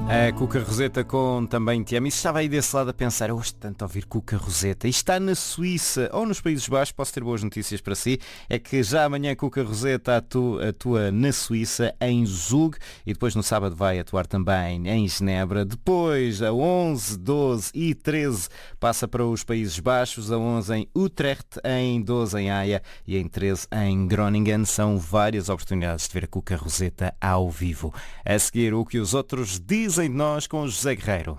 A Cuca Roseta com também Te Amo. E estava aí desse lado a pensar, eu gosto tanto de ouvir Cuca Roseta. E está na Suíça ou nos Países Baixos, posso ter boas notícias para si. É que já amanhã a Cuca Roseta atua na Suíça, em Zug. E depois no sábado vai atuar também em Genebra. Depois, a 11, 12 e 13 passa para os Países Baixos. A 11 em Utrecht, em 12 em Haia e em 13 em Groningen. São várias oportunidades de ver a Cuca Roseta ao vivo. A seguir, o que os outros dizem de nós com José Guerreiro.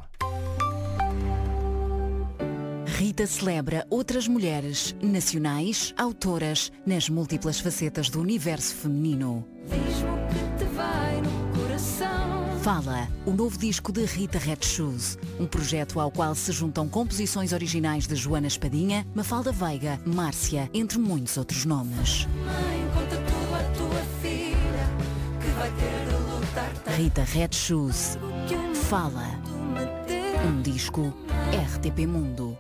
Rita celebra outras mulheres, nacionais, autoras, nas múltiplas facetas do universo feminino. Diz-me o que te vai no coração. Fala, o novo disco de Rita Red Shoes, um projeto ao qual se juntam composições originais de Joana Espadinha, Mafalda Veiga, Márcia, entre muitos outros nomes. Mãe, conta tu à tua filha que vai ter de lutar tanto. Rita Red Shoes, Fala, um disco RTP Mundo.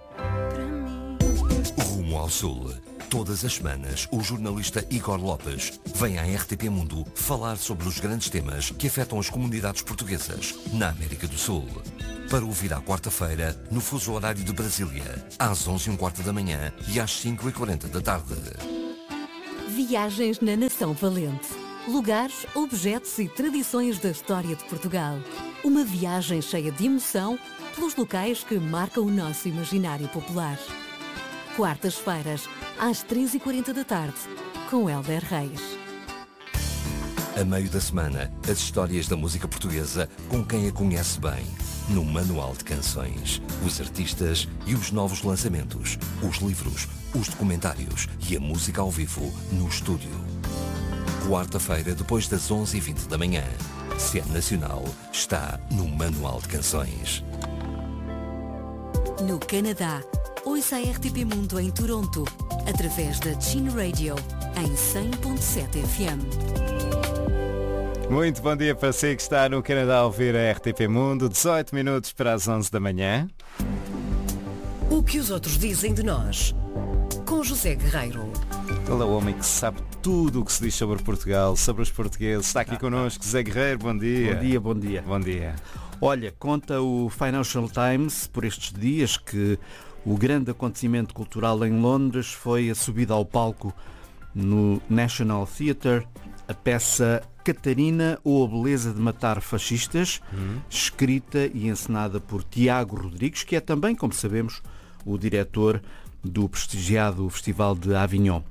Rumo ao Sul. Todas as semanas, o jornalista Igor Lopes vem à RTP Mundo falar sobre os grandes temas que afetam as comunidades portuguesas na América do Sul. Para ouvir à quarta-feira, no fuso horário de Brasília, às 11h15 da manhã e às 5h40 da tarde. Viagens na Nação Valente. Lugares, objetos e tradições da história de Portugal. Uma viagem cheia de emoção pelos locais que marcam o nosso imaginário popular. Quartas-feiras, às 3h40 da tarde, com Hélder Reis. A meio da semana, as histórias da música portuguesa com quem a conhece bem. No Manual de Canções, os artistas e os novos lançamentos, os livros, os documentários e a música ao vivo no estúdio. Quarta-feira, depois das 11h20 da manhã. Se é nacional, está no Manual de Canções. No Canadá, ouça a RTP Mundo em Toronto, através da Chin Radio, em 100.7 FM. Muito bom dia para si que está no Canadá a ouvir a RTP Mundo. 18 minutos para as 11 da manhã. O que os outros dizem de nós, com José Guerreiro. Ele é o homem que sabe tudo o que se diz sobre Portugal, sobre os portugueses. Está aqui connosco, José Guerreiro, bom dia. Bom dia, bom dia. Bom dia. Olha, conta o Financial Times por estes dias que o grande acontecimento cultural em Londres foi a subida ao palco no National Theatre, a peça Catarina ou a Beleza de Matar Fascistas, escrita e encenada por Tiago Rodrigues, que é também, como sabemos, o diretor do prestigiado Festival de Avignon.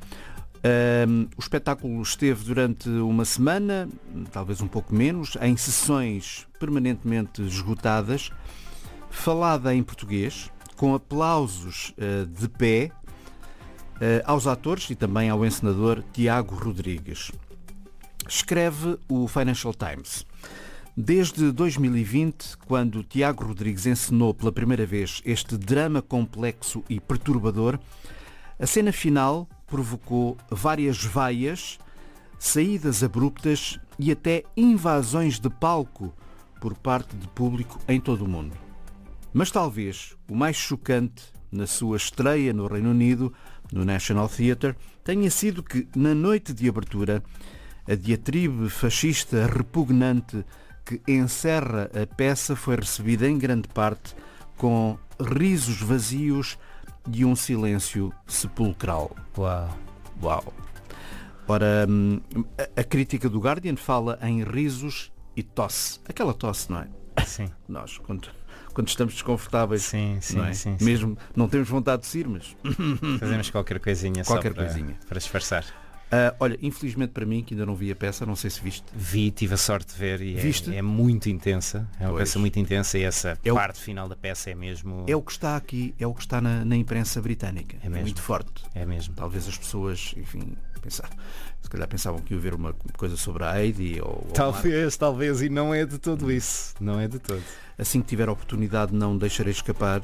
O espetáculo esteve durante uma semana, talvez um pouco menos, em sessões permanentemente esgotadas, falada em português, com aplausos de pé aos atores e também ao encenador Tiago Rodrigues. Escreve o Financial Times. Desde 2020, quando Tiago Rodrigues encenou pela primeira vez este drama complexo e perturbador, a cena final provocou várias vaias, saídas abruptas e até invasões de palco por parte de público em todo o mundo. Mas talvez o mais chocante na sua estreia no Reino Unido, no National Theatre, tenha sido que, na noite de abertura, a diatribe fascista repugnante que encerra a peça foi recebida em grande parte com risos vazios e um silêncio sepulcral. Uau! Ora, a crítica do Guardian fala em risos e tosse. Aquela tosse, não é? Sim. Nós, quando estamos desconfortáveis, sim, não é? sim. Mesmo não temos vontade de sair, mas Fazemos qualquer coisinha para disfarçar. Olha, infelizmente para mim, que ainda não vi a peça, não sei se viste. Vi, tive a sorte de ver e Viste? é muito intensa. É uma peça muito intensa e essa É parte final da peça é mesmo... É o que está aqui, é o que está na imprensa britânica. É mesmo. Muito forte. É mesmo. Talvez as pessoas, enfim, se calhar pensavam que ia haver uma coisa sobre a AIDS ou Talvez, e não é de todo isso. Não é de todo. Assim que tiver a oportunidade, não deixarei escapar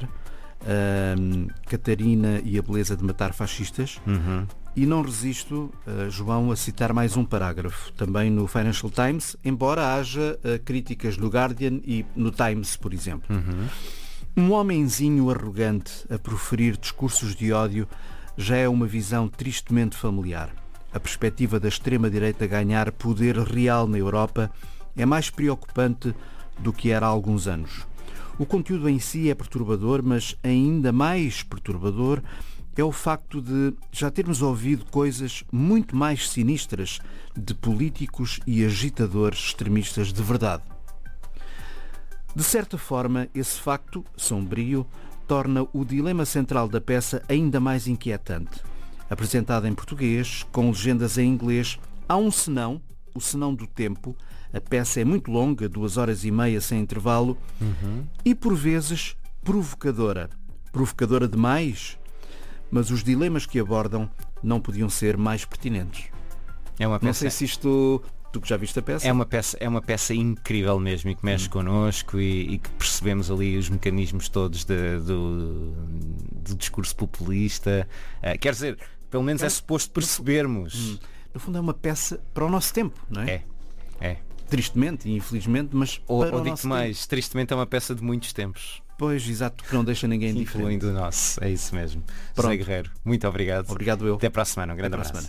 Catarina e a Beleza de Matar Fascistas. E não resisto, João, a citar mais um parágrafo, também no Financial Times, embora haja críticas no Guardian e no Times, por exemplo. Um homenzinho arrogante a proferir discursos de ódio já é uma visão tristemente familiar. A perspectiva da extrema-direita ganhar poder real na Europa é mais preocupante do que era há alguns anos. O conteúdo em si é perturbador, mas ainda mais perturbador é o facto de já termos ouvido coisas muito mais sinistras de políticos e agitadores extremistas de verdade. De certa forma, esse facto, sombrio, torna o dilema central da peça ainda mais inquietante. Apresentada em português, com legendas em inglês, há um senão, o senão do tempo. A peça é muito longa, 2h30 sem intervalo, e por vezes provocadora. Provocadora demais, mas os dilemas que abordam não podiam ser mais pertinentes. É uma peça... Não sei se isto... Tu que já viste a peça? É uma peça incrível mesmo e que mexe connosco e que percebemos ali os mecanismos todos do discurso populista. Quer dizer, pelo menos é suposto percebermos. No fundo é uma peça para o nosso tempo, não é? É. Tristemente e infelizmente, mas para o digo nosso mais, tempo. Tristemente é uma peça de muitos tempos. Pois, exato, que não deixa ninguém indiferente. Incluindo o nosso, é isso mesmo. Pronto. José Guerreiro, muito obrigado. Obrigado eu. Até para a semana, um grande Até para a abraço.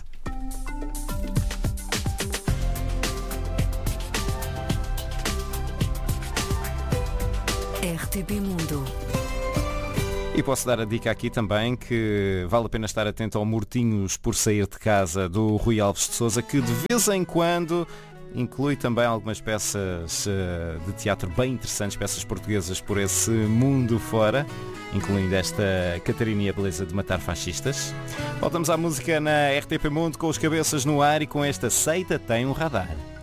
RTP Mundo. E posso dar a dica aqui também que vale a pena estar atento ao Mortinhos por Sair de Casa do Rui Alves de Sousa, que de vez em quando inclui também algumas peças de teatro bem interessantes, peças portuguesas por esse mundo fora, incluindo esta Catarina e a Beleza de Matar Fascistas. Voltamos à música na RTP Mundo com os cabeças no ar e com esta Seita Tem um Radar.